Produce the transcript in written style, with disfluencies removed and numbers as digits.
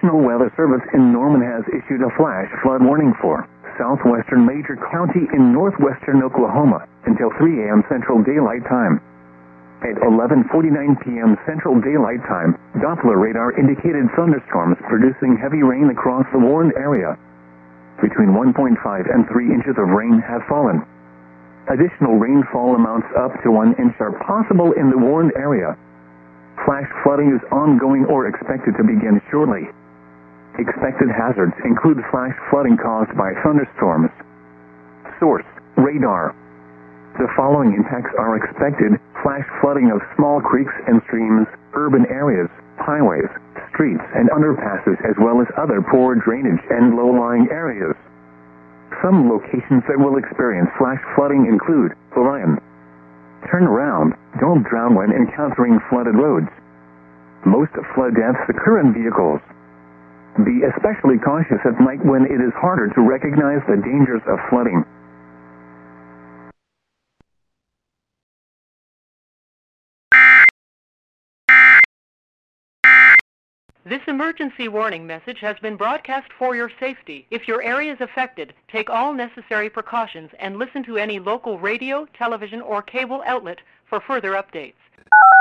National Weather Service in Norman has issued a flash flood warning for southwestern Major County in northwestern Oklahoma until 3 a.m. Central Daylight Time. At 11:49 p.m. Central Daylight Time, Doppler radar indicated thunderstorms producing heavy rain across the warned area. Between 1.5 and 3 inches of rain have fallen. Additional rainfall amounts up to 1 inch are possible in the warned area. Flash flooding is ongoing or expected to begin shortly. Expected hazards include flash flooding caused by thunderstorms. Source: radar. The following impacts are expected: flash flooding of small creeks and streams, urban areas, highways, streets, and underpasses, as well as other poor drainage and low-lying areas. Some locations that will experience flash flooding include Orion. Turn around. Don't drown when encountering flooded roads. Most flood deaths occur in vehicles. Be especially cautious at night when it is harder to recognize the dangers of flooding. This emergency warning message has been broadcast for your safety. If your area is affected, take all necessary precautions and listen to any local radio, television, or cable outlet for further updates.